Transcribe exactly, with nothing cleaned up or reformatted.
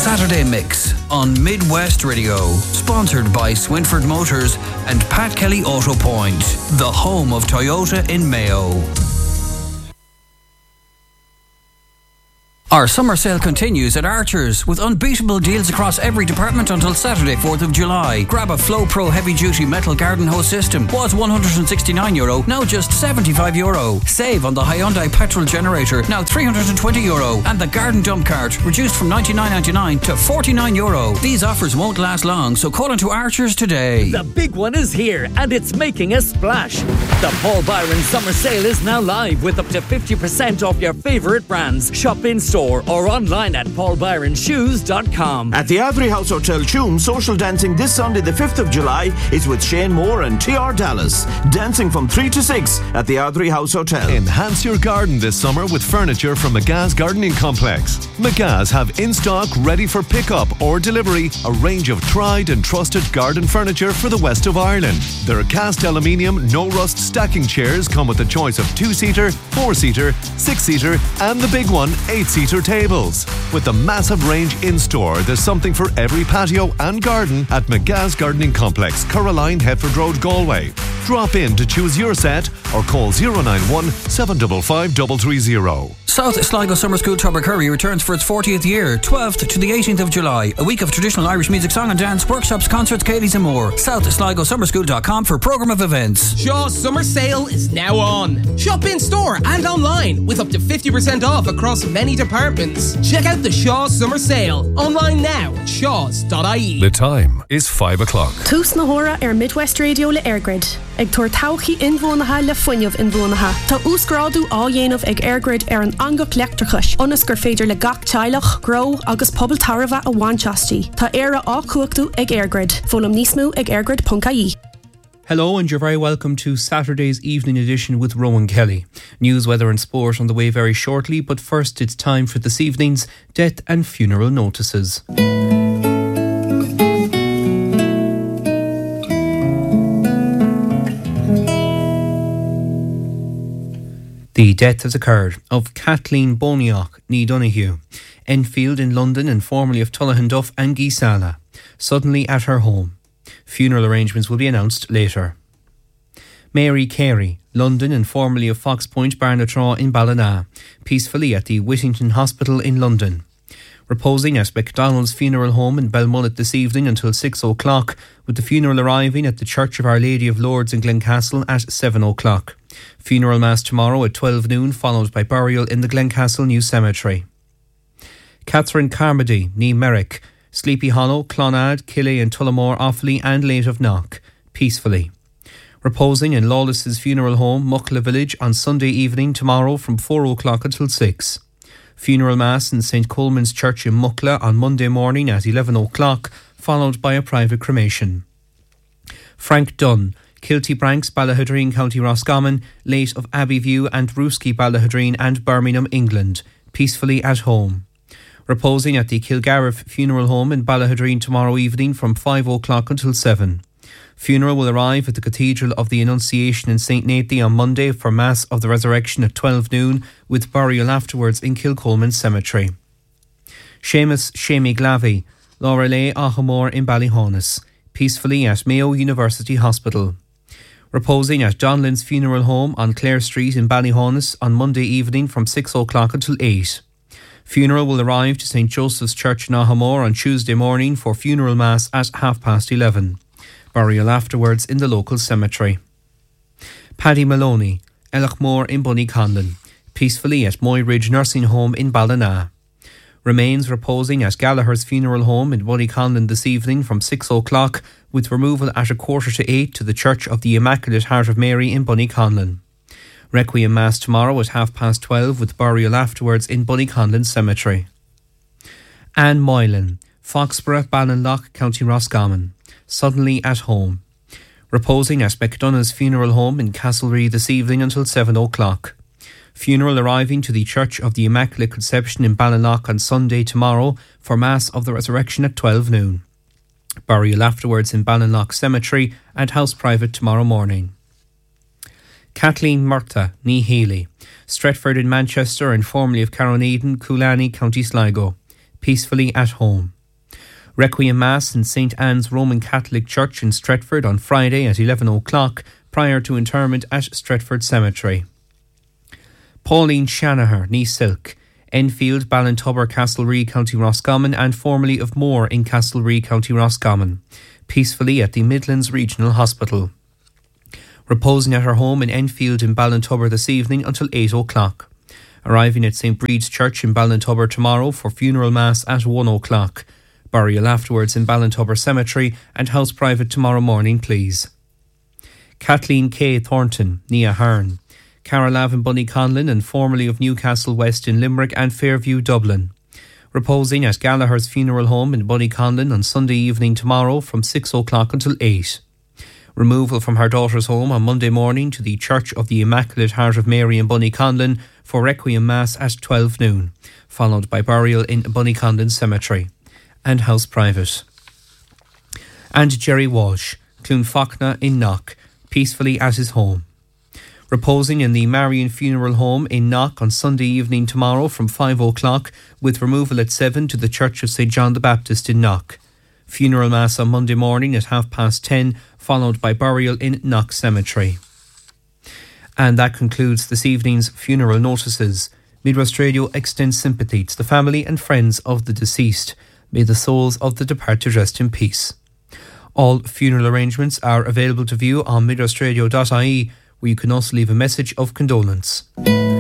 Saturday Mix on Midwest Radio. Sponsored by Swinford Motors and Pat Kelly Auto Point, the home of Toyota in Mayo. Our summer sale continues at Archer's with unbeatable deals across every department until Saturday, fourth of July. Grab a Flow Pro heavy-duty metal garden hose system. Was one hundred sixty-nine euro, now just seventy-five euro. Save on the Hyundai petrol generator, now three hundred twenty euro. And the garden dump cart, reduced from ninety-nine ninety-nine to forty-nine euro. These offers won't last long, so call into Archer's today. The big one is here, and it's making a splash. The Paul Byron summer sale is now live with up to fifty percent off your favourite brands. Shop in store or online at paul byron shoes dot com. At the Avery House Hotel Tuam, social dancing this Sunday the fifth of July is with Shane Moore and T R Dallas. Dancing from three to six at the Avery House Hotel. Enhance your garden this summer with furniture from McGah's Gardening Complex. McGah's have in stock, ready for pickup or delivery, a range of tried and trusted garden furniture for the west of Ireland. Their cast aluminium, no rust stacking chairs come with a choice of two-seater, four-seater, six-seater and the big one, eight-seater tables. With the massive range in store, there's something for every patio and garden at McGah's Gardening Complex, Caroline, Hetford Road, Galway. Drop in to choose your set or call zero nine one, seven five five, three three zero. South Sligo Summer School Tubbercurry returns for its fortieth year, twelfth to the eighteenth of July. A week of traditional Irish music, song and dance, workshops, concerts, Katie's and more. south sligo summer school dot com for programme of events. Shaw's summer sale is now on. Shop in store and online with up to fifty percent off across many departments. Check out the Shaw's summer sale online now at shaws dot I E. The time is five o'clock. Tús na hora ar Midwest Radio le Airgrid. Ag tuair tauchaí inbhuanaithe le fuinneamh inbhuanaithe. Tá úscráidú á dhéanamh ag Airgrid ar an angach leachtrachais. Ionas gur féidir le gach teilech, gro agus pobal tarbha a bhaintastí. Tá éire á cuachtú ag Airgrid. Fólam níos mó ag airgrid dot I E. Hello and you're very welcome to Saturday's evening edition with Rowan Kelly. News, weather and sport on the way very shortly, but first it's time for this evening's death and funeral notices. The death has occurred of Kathleen Boniach, ní Donoghue, Enfield in London and formerly of Tullahan Duff and Geesala, suddenly at her home. Funeral arrangements will be announced later. Mary Carey, London and formerly of Fox Point, Barnatraw in Ballina, peacefully at the Whittington Hospital in London. Reposing at MacDonald's Funeral Home in Belmullet this evening until six o'clock, with the funeral arriving at the Church of Our Lady of Lourdes in Glencastle at seven o'clock. Funeral Mass tomorrow at twelve noon, followed by burial in the Glencastle New Cemetery. Catherine Carmody, ní Merrick, Sleepy Hollow, Clonard, Killey and Tullamore, Offaly and Late of Knock, peacefully. Reposing in Lawless's Funeral Home, Muckla Village, on Sunday evening tomorrow from four o'clock until six. Funeral Mass in Saint Coleman's Church in Muckla on Monday morning at eleven o'clock, followed by a private cremation. Frank Dunn, Kilty-Branks, Ballahadreen, County Roscommon, late of Abbeyview and Rooski, Ballahadreen and Birmingham, England, peacefully at home. Reposing at the Kilgariff Funeral Home in Ballahadreen tomorrow evening from five o'clock until seven. Funeral will arrive at the Cathedral of the Annunciation in Saint Nathan on Monday for Mass of the Resurrection at twelve noon, with burial afterwards in Kilcolman Cemetery. Seamus Shamey Glavey, Laurelay Ahamore in Ballyhonus, peacefully at Mayo University Hospital. Reposing at Donlin's Funeral Home on Clare Street in Ballyhonus on Monday evening from six o'clock until eight. Funeral will arrive to Saint Joseph's Church in Ahamore on Tuesday morning for funeral mass at half past eleven. Burial afterwards in the local cemetery. Paddy Maloney, Ellachmore in Bunnyconlon, peacefully at Moy Ridge Nursing Home in Ballina. Remains reposing at Gallagher's Funeral Home in Bunnyconlon this evening from six o'clock, with removal at a quarter to eight to the Church of the Immaculate Heart of Mary in Bunnyconlon. Requiem Mass tomorrow at half past twelve, with burial afterwards in Bunnyconlon Cemetery. Anne Moylan, Foxborough, Ballinlough, County Roscommon, suddenly at home. Reposing at McDonough's Funeral Home in Castlereagh this evening until seven o'clock. Funeral arriving to the Church of the Immaculate Conception in Ballinlough on Sunday tomorrow for Mass of the Resurrection at twelve noon. Burial afterwards in Ballinlough Cemetery and house private tomorrow morning. Kathleen Murtagh, ní Healy, Stretford in Manchester and formerly of Carroneeden, Coolani, County Sligo, peacefully at home. Requiem Mass in Saint Anne's Roman Catholic Church in Stretford on Friday at eleven o'clock prior to interment at Stretford Cemetery. Pauline Shanaher, ní Silk, Enfield, Ballintubber, Castlereagh, County Roscommon, and formerly of Moore in Castlereagh, County Roscommon, peacefully at the Midlands Regional Hospital. Reposing at her home in Enfield in Ballintubber this evening until eight o'clock. Arriving at Saint Breed's Church in Ballintubber tomorrow for funeral mass at one o'clock. Burial afterwards in Ballintubber Cemetery and house private tomorrow morning, please. Kathleen K. Thornton, Nia Hearn. Cara Lav in Bunnyconlin and formerly of Newcastle West in Limerick and Fairview, Dublin. Reposing at Gallagher's Funeral Home in Bunnyconlin on Sunday evening tomorrow from six o'clock until eight. Removal from her daughter's home on Monday morning to the Church of the Immaculate Heart of Mary in Bunnyconlin for Requiem Mass at twelve noon, followed by burial in Bunnyconlin Cemetery and house private. And Jerry Walsh, Clonfachna in Knock, peacefully at his home. Reposing in the Marion Funeral Home in Knock on Sunday evening tomorrow from five o'clock, with removal at seven to the Church of Saint John the Baptist in Knock. Funeral Mass on Monday morning at half past ten, followed by burial in Knock Cemetery. And that concludes this evening's funeral notices. Midwest Radio extends sympathy to the family and friends of the deceased. May the souls of the departed rest in peace. All funeral arrangements are available to view on midwestradio dot I E, where you can also leave a message of condolence.